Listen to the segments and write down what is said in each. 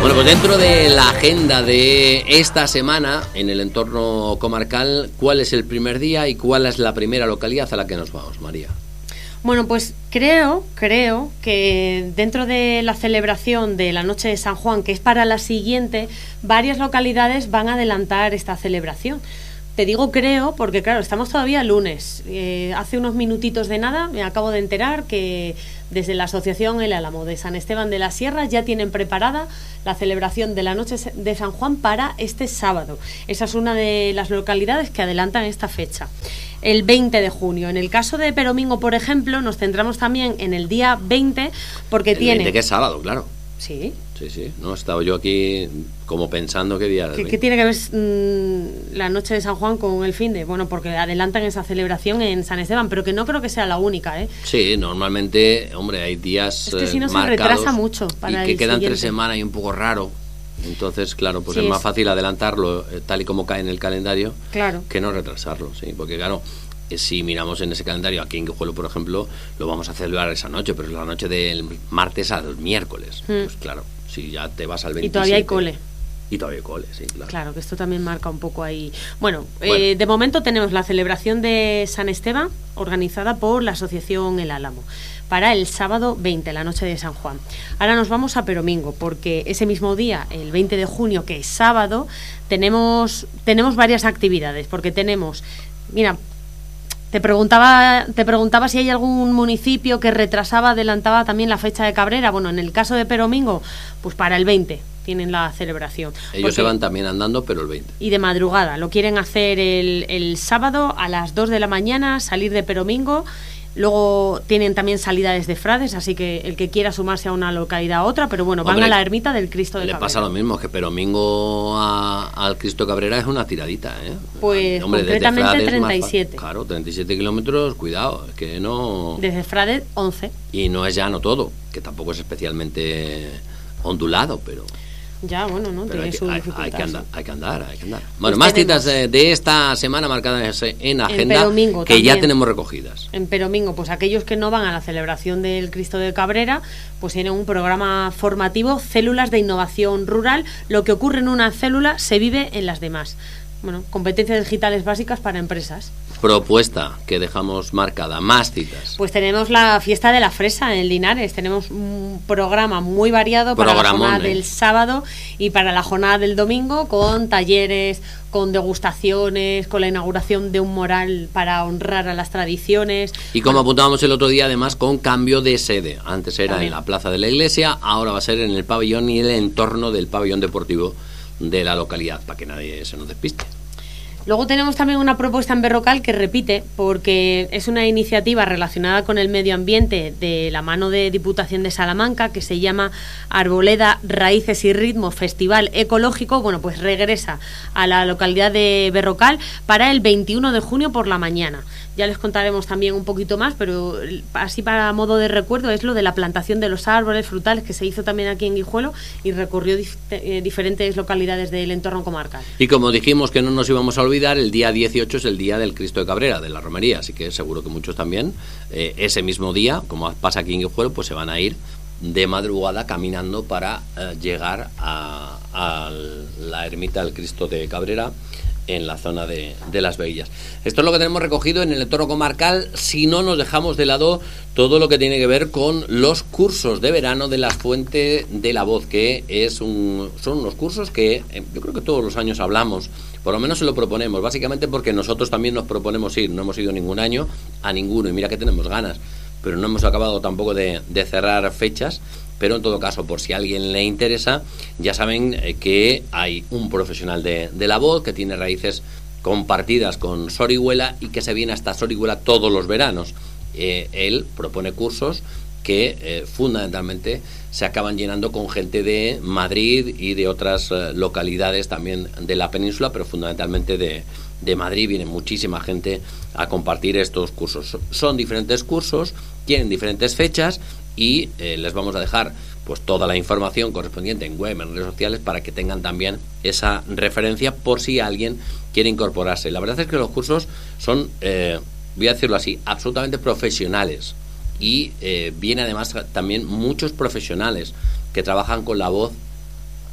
Bueno, pues dentro de la agenda de esta semana en el entorno comarcal, ¿cuál es el primer día y cuál es la primera localidad a la que nos vamos, María? Bueno, pues creo que dentro de la celebración de la Noche de San Juan, que es para la siguiente, varias localidades van a adelantar esta celebración. Te digo creo porque, claro, estamos todavía lunes. Hace unos minutitos de nada me acabo de enterar que desde la Asociación El Álamo de San Esteban de las Sierras ya tienen preparada la celebración de la Noche de San Juan para este sábado. Esa es una de las localidades que adelantan esta fecha, el 20 de junio. En el caso de Peromingo, por ejemplo, nos centramos también en el día 20 porque el tiene... 20 que es sábado, claro. Sí. Sí, no, he estado yo aquí como pensando qué día... ¿Qué tiene que ver la Noche de San Juan con el finde? Bueno, porque adelantan esa celebración en San Esteban, pero que no creo que sea la única, ¿eh? Sí, normalmente, hombre, hay días es que si no marcados, se retrasa mucho para y que el quedan siguiente. 3 semanas y un poco raro. Entonces, claro, pues Sí, es más fácil adelantarlo tal y como cae en el calendario, claro, que no retrasarlo, sí, porque claro... Si miramos en ese calendario, aquí en Guijuelo, por ejemplo, lo vamos a celebrar esa noche, pero es la noche del martes al miércoles. Pues claro, si ya te vas al 27... Y todavía hay cole. Y todavía hay cole, sí, claro. Claro, que esto también marca un poco ahí... Bueno. De momento tenemos la celebración de San Esteban, organizada por la Asociación El Álamo, para el sábado 20, la Noche de San Juan. Ahora nos vamos a Peromingo, porque ese mismo día, el 20 de junio, que es sábado, tenemos varias actividades, porque tenemos... Mira... Te preguntaba si hay algún municipio que adelantaba también la fecha de Cabrera. Bueno, en el caso de Peromingo, pues para el 20 tienen la celebración. Ellos se van también andando, pero el 20. Y de madrugada, lo quieren hacer el sábado a las 2 de la mañana, salir de Peromingo. Luego tienen también salida desde Frades, así que el que quiera sumarse a una localidad a otra, pero bueno, van a la ermita del Cristo de Cabrera. Le pasa lo mismo, que Peromingo al Cristo de Cabrera es una tiradita, ¿eh? Pues concretamente 37. Claro, 37 kilómetros, cuidado, es que no... Desde Frades, 11. Y no es llano todo, que tampoco es especialmente ondulado, pero... Ya, bueno, ¿no? Tiene su dificultad. Hay que andar. Bueno, más citas de esta semana marcadas en agenda que también, ya tenemos recogidas. En Peromingo, pues aquellos que no van a la celebración del Cristo de Cabrera, pues tienen un programa formativo, Células de Innovación Rural. Lo que ocurre en una célula se vive en las demás. Bueno, competencias digitales básicas para empresas. Propuesta que dejamos marcada, más citas. Pues tenemos la fiesta de la fresa en Linares, tenemos un programa muy variado para la jornada del sábado y para la jornada del domingo, con talleres, con degustaciones, con la inauguración de un mural para honrar a las tradiciones. Y como apuntábamos el otro día, además con cambio de sede. Antes era en la plaza de la iglesia, ahora va a ser en el pabellón y el entorno del pabellón deportivo de la localidad, para que nadie se nos despiste. Luego tenemos también una propuesta en Berrocal que repite, porque es una iniciativa relacionada con el medio ambiente de la mano de Diputación de Salamanca, que se llama Arboleda, Raíces y Ritmo Festival Ecológico. Bueno, pues regresa a la localidad de Berrocal para el 21 de junio por la mañana. Ya les contaremos también un poquito más, pero así para modo de recuerdo es lo de la plantación de los árboles frutales que se hizo también aquí en Guijuelo y recorrió diferentes localidades del entorno comarcal. Y como dijimos que no nos íbamos a olvidar, el día 18 es el día del Cristo de Cabrera, de la romería, así que seguro que muchos también ese mismo día, como pasa aquí en Guijuelo, pues se van a ir de madrugada caminando para llegar a la ermita del Cristo de Cabrera en la zona de Las Veillas. Esto es lo que tenemos recogido en el entorno comarcal, si no nos dejamos de lado todo lo que tiene que ver con los cursos de verano de las Fuentes de la Voz, que son unos cursos que yo creo que todos los años hablamos, por lo menos se lo proponemos, básicamente porque nosotros también nos proponemos ir, no hemos ido ningún año a ninguno, y mira que tenemos ganas, pero no hemos acabado tampoco de cerrar fechas. Pero en todo caso, por si a alguien le interesa, ya saben que hay un profesional de la voz que tiene raíces compartidas con Sorihuela y que se viene hasta Sorihuela todos los veranos. Él propone cursos que fundamentalmente se acaban llenando con gente de Madrid y de otras localidades también de la península, pero fundamentalmente de Madrid viene muchísima gente a compartir estos cursos. Son diferentes cursos, tienen diferentes fechas y les vamos a dejar pues toda la información correspondiente en web, en redes sociales, para que tengan también esa referencia por si alguien quiere incorporarse. La verdad es que los cursos son, voy a decirlo así, absolutamente profesionales, y viene además también muchos profesionales que trabajan con la voz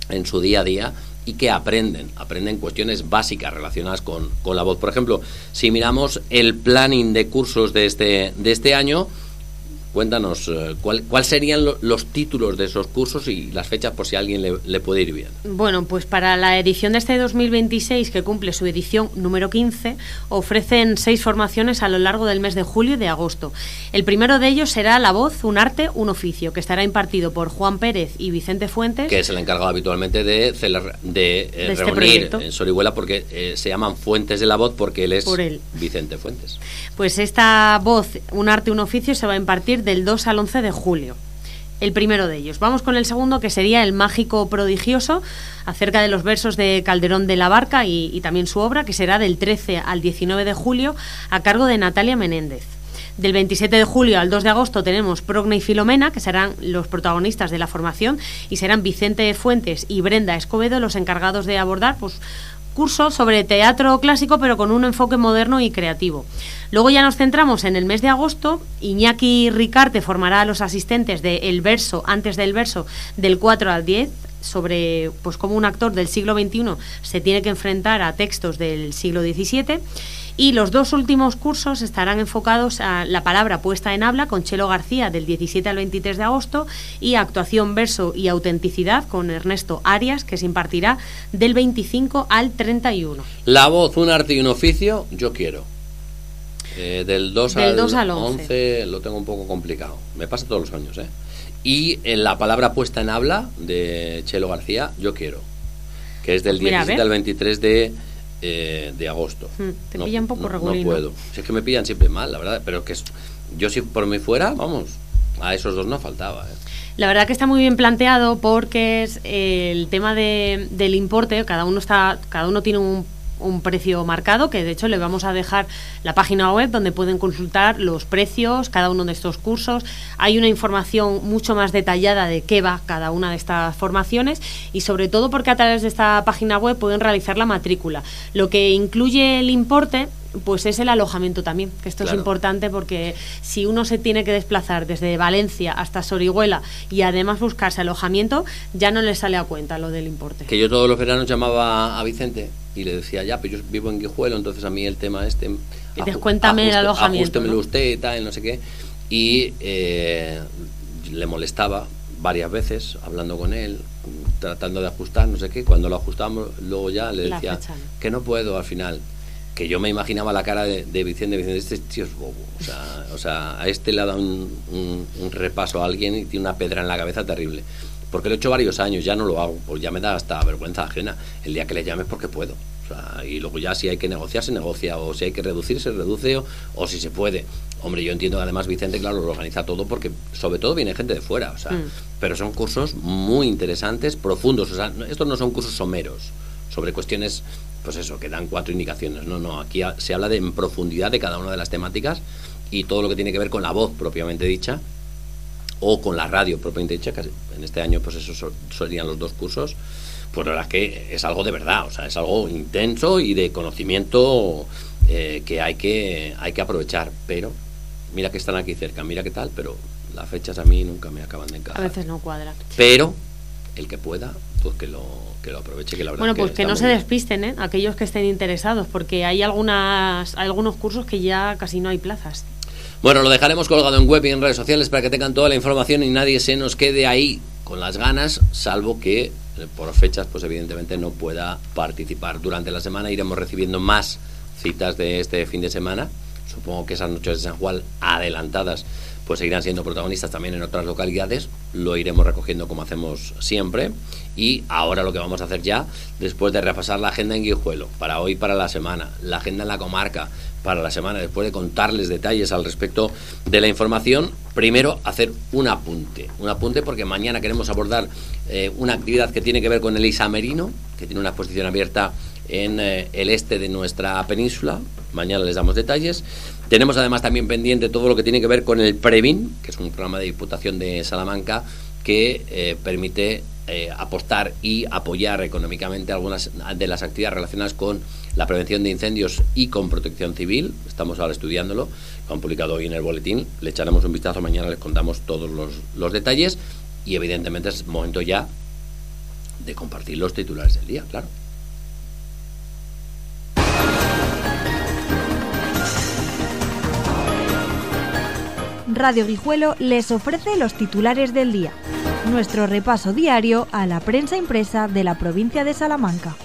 en su día a día y que aprenden cuestiones básicas relacionadas con la voz. Por ejemplo, si miramos el planning de cursos de este año, cuéntanos cuál serían los títulos de esos cursos y las fechas por si a alguien le puede ir bien. Bueno, pues para la edición de este 2026, que cumple su edición número 15, ofrecen 6 formaciones a lo largo del mes de julio y de agosto. El primero de ellos será La voz, un arte, un oficio, que estará impartido por Juan Pérez y Vicente Fuentes, que es el encargado habitualmente de reunir en Sorihuela, porque se llaman Fuentes de la Voz porque él es Vicente Fuentes. Pues esta voz, un arte, un oficio, se va a impartir del 2 al 11 de julio. El primero de ellos. Vamos con el segundo, que sería El mágico prodigioso, acerca de los versos de Calderón de la Barca y también su obra, que será del 13 al 19 de julio, a cargo de Natalia Menéndez. Del 27 de julio al 2 de agosto tenemos Progne y Filomena, que serán los protagonistas de la formación, y serán Vicente Fuentes y Brenda Escobedo los encargados de abordar cursos sobre teatro clásico, pero con un enfoque moderno y creativo. Luego ya nos centramos en el mes de agosto. Iñaki Ricarte formará a los asistentes de El verso antes del verso, del 4 al 10, sobre cómo un actor del siglo XXI se tiene que enfrentar a textos del siglo XVII. Y los 2 últimos cursos estarán enfocados a la palabra puesta en habla, con Chelo García, del 17 al 23 de agosto, y actuación, verso y autenticidad, con Ernesto Arias, que se impartirá del 25 al 31. La voz, un arte y un oficio, yo quiero. Del 2 al 11 lo tengo un poco complicado. Me pasa todos los años, ¿eh? Y en la palabra puesta en habla, de Chelo García, yo quiero. Que es del 17 al 23 de agosto. Te pilla un poco regulino. No puedo. Si es que me pillan siempre mal, la verdad. Pero que yo, si por mí fuera, vamos, a esos 2 no faltaba, ¿eh? La verdad que está muy bien planteado, porque es el tema del importe. Cada uno tiene un precio marcado, que de hecho le vamos a dejar la página web donde pueden consultar los precios, cada uno de estos cursos. Hay una información mucho más detallada de qué va cada una de estas formaciones, y sobre todo porque a través de esta página web pueden realizar la matrícula. Lo que incluye el importe pues es el alojamiento también, que esto es importante, porque si uno se tiene que desplazar desde Valencia hasta Sorihuela y además buscarse alojamiento, ya no le sale a cuenta lo del importe. Que yo todos los veranos llamaba a Vicente y le decía, ya, pero yo vivo en Guijuelo, entonces a mí el tema descuéntame el alojamiento, ajústemelo, ¿no? Usted y tal, no sé qué. Y le molestaba varias veces, hablando con él, tratando de ajustar, no sé qué. Cuando lo ajustamos, luego ya le decía que no puedo al final. Que yo me imaginaba la cara de Vicente, este tío es bobo. O sea, a este le ha dado un repaso a alguien y tiene una pedra en la cabeza terrible. Porque lo he hecho varios años, ya no lo hago, pues ya me da hasta vergüenza ajena. El día que le llame es porque puedo. O sea, y luego ya si hay que negociar, se negocia, o si hay que reducir, se reduce, o si se puede. Hombre, yo entiendo que además Vicente, claro, lo organiza todo, porque sobre todo viene gente de fuera, o sea, pero son cursos muy interesantes, profundos. O sea, estos no son cursos someros sobre cuestiones, pues eso, que dan 4 indicaciones. No, aquí se habla en profundidad de cada una de las temáticas y todo lo que tiene que ver con la voz propiamente dicha, o con la radio propiamente dicha, que en este año pues esos serían los 2 cursos. Pues la verdad es que es algo de verdad, o sea, es algo intenso y de conocimiento que hay que aprovechar. Pero mira que están aquí cerca, mira qué tal, pero las fechas a mí nunca me acaban de encajar. A veces no cuadra. Pero el que pueda, pues que lo aproveche, que la verdad. Bueno, pues que no se despisten, aquellos que estén interesados, porque hay algunos cursos que ya casi no hay plazas. Bueno, lo dejaremos colgado en web y en redes sociales para que tengan toda la información y nadie se nos quede ahí con las ganas, salvo que por fechas pues evidentemente no pueda participar. Durante la semana iremos recibiendo más citas de este fin de semana. Supongo que esas noches de San Juan adelantadas pues seguirán siendo protagonistas también en otras localidades. Lo iremos recogiendo como hacemos siempre. Y ahora lo que vamos a hacer ya, después de repasar la agenda en Guijuelo, para hoy, para la semana, la agenda en la comarca para la semana, después de contarles detalles al respecto de la información, primero hacer un apunte porque mañana queremos abordar una actividad que tiene que ver con el Isamerino, que tiene una exposición abierta en el este de nuestra península. Mañana les damos detalles. Tenemos además también pendiente todo lo que tiene que ver con el Previn, que es un programa de Diputación de Salamanca que permite apostar y apoyar económicamente algunas de las actividades relacionadas con la prevención de incendios y con protección civil. Estamos ahora estudiándolo, lo han publicado hoy en el boletín, le echaremos un vistazo, mañana les contamos todos los detalles y evidentemente es momento ya de compartir los titulares del día, claro. Radio Guijuelo les ofrece los titulares del día, nuestro repaso diario a la prensa impresa de la provincia de Salamanca.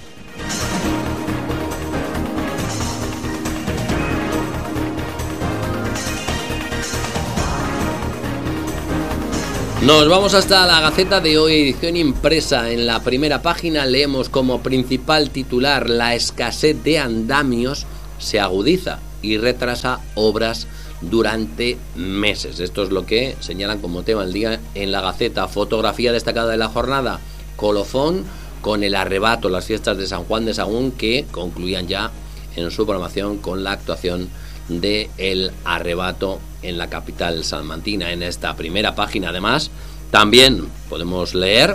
Nos vamos hasta la Gaceta de hoy, edición impresa. En la primera página leemos como principal titular: la escasez de andamios se agudiza y retrasa obras durante meses. Esto es lo que señalan como tema del día en la Gaceta. Fotografía destacada de la jornada: colofón con el arrebato, las fiestas de San Juan de Sagún, que concluían ya en su programación con la actuación de El Arrebato en la capital salmantina. En esta primera página, además, también podemos leer: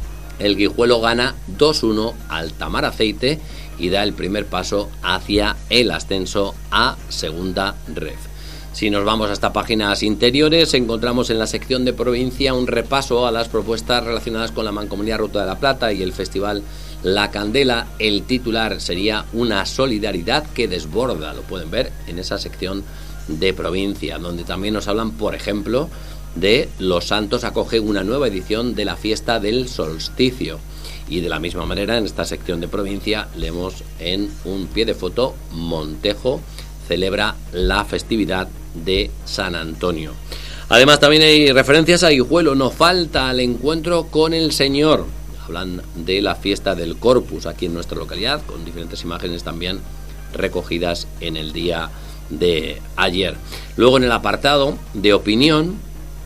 el Guijuelo gana 2-1 al Tamar Aceite y da el primer paso hacia el ascenso a Segunda Ref. Si nos vamos hasta páginas interiores, encontramos en la sección de provincia un repaso a las propuestas relacionadas con la Mancomunidad Ruta de la Plata y el Festival La Candela. El titular sería: una solidaridad que desborda. Lo pueden ver en esa sección de provincia, donde también nos hablan, por ejemplo, de Los Santos acoge una nueva edición de la fiesta del solsticio. Y de la misma manera, en esta sección de provincia, leemos en un pie de foto: Montejo celebra la festividad de San Antonio. Además, también hay referencias a Guijuelo. No falta el encuentro con el Señor. Hablan de la fiesta del Corpus aquí en nuestra localidad, con diferentes imágenes también recogidas en el día de ayer. Luego, en el apartado de opinión,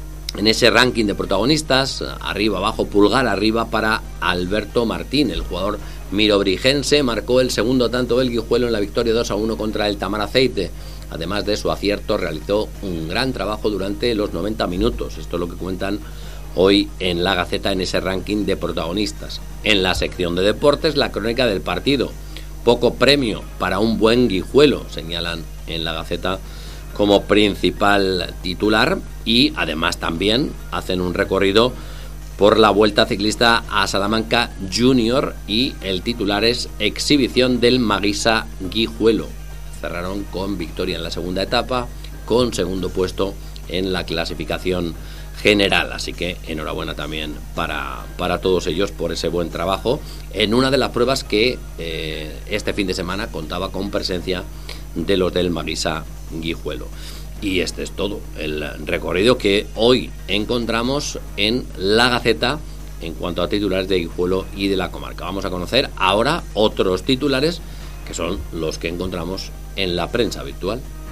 en ese ranking de protagonistas, arriba, abajo, pulgar arriba para Alberto Martín. El jugador mirobrigense marcó el segundo tanto del Guijuelo en la victoria 2-1 contra el Tamar Aceite. Además de su acierto, realizó un gran trabajo durante los 90 minutos. Esto es lo que cuentan hoy en la Gaceta, en ese ranking de protagonistas. En la sección de deportes, la crónica del partido: poco premio para un buen Guijuelo, señalan en la Gaceta como principal titular. Y además también hacen un recorrido por la Vuelta Ciclista a Salamanca Junior, y el titular es: exhibición del Maguisa Guijuelo. Cerraron con victoria en la segunda etapa, con segundo puesto en la clasificación general. Así que enhorabuena también para todos ellos por ese buen trabajo en una de las pruebas que este fin de semana contaba con presencia de los del Maguisa Guijuelo. Y este es todo el recorrido que hoy encontramos en la Gaceta en cuanto a titulares de Guijuelo y de la comarca. Vamos a conocer ahora otros titulares que son los que encontramos en la prensa virtual.